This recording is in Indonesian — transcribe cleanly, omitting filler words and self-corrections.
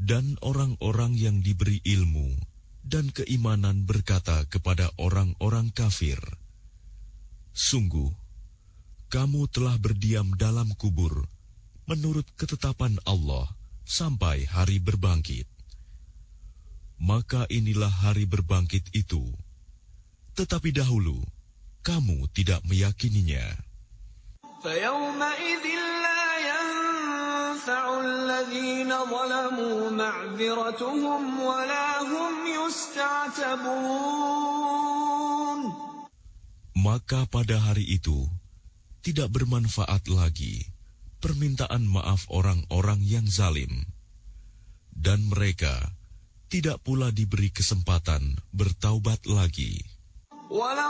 Dan orang-orang yang diberi ilmu dan keimanan berkata kepada orang-orang kafir, "Sungguh, kamu telah berdiam dalam kubur menurut ketetapan Allah sampai hari berbangkit. Maka inilah hari berbangkit itu. Tetapi dahulu, kamu tidak meyakininya." فَيَوْمَئِذٍ لَا يَنفَعُ الَّذِينَ ظَلَمُوا مَعْذِرَتُهُمْ وَلَا هُمْ يُسْتَعْتَبُونَ. Maka pada hari itu, tidak bermanfaat lagi permintaan maaf orang-orang yang zalim, dan mereka tidak pula diberi kesempatan bertaubat lagi.